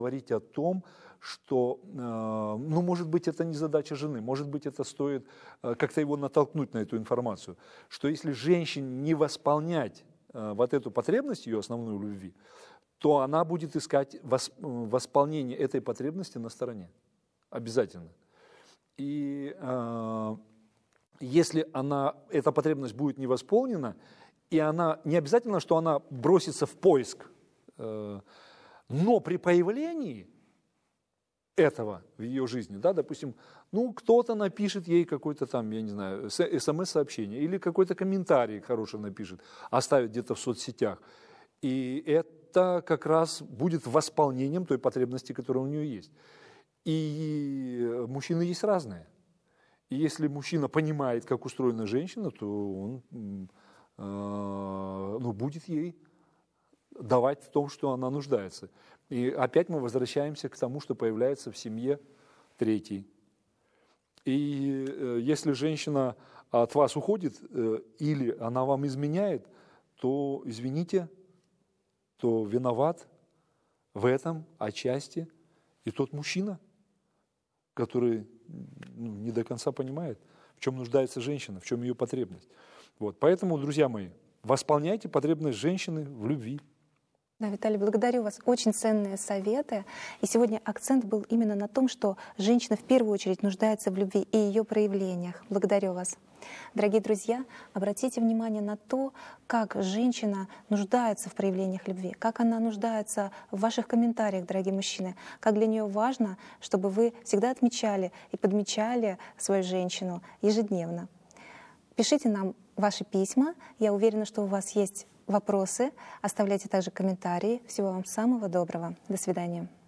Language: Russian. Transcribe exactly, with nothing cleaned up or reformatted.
Говорить о том, что, ну, может быть, это не задача жены, может быть, это стоит как-то его натолкнуть на эту информацию, что если женщине не восполнять вот эту потребность ее основной в любви, то она будет искать восполнение этой потребности на стороне. Обязательно. И э, если она, эта потребность будет не восполнена, и она, не обязательно, что она бросится в поиск, э, но при появлении этого в ее жизни, да, допустим, ну, кто-то напишет ей какой-то там, я не знаю, смс-сообщение или какой-то комментарий хороший напишет, оставит где-то в соцсетях. И это как раз будет восполнением той потребности, которая у нее есть. И мужчины есть разные. И если мужчина понимает, как устроена женщина, то он э, ну, будет ей давать в том, что она нуждается. И опять мы возвращаемся к тому, что появляется в семье третий. И э, если женщина от вас уходит э, или она вам изменяет, то, извините, то виноват в этом отчасти и тот мужчина, который ну, не до конца понимает, в чем нуждается женщина, в чем ее потребность. Вот. Поэтому, друзья мои, восполняйте потребность женщины в любви. Да, Виталий, благодарю вас. Очень ценные советы. И сегодня акцент был именно на том, что женщина в первую очередь нуждается в любви и ее проявлениях. Благодарю вас. Дорогие друзья, обратите внимание на то, как женщина нуждается в проявлениях любви, как она нуждается в ваших комментариях, дорогие мужчины, как для нее важно, чтобы вы всегда отмечали и подмечали свою женщину ежедневно. Пишите нам ваши письма. Я уверена, что у вас есть вопросы. Оставляйте также комментарии. Всего вам самого доброго. До свидания.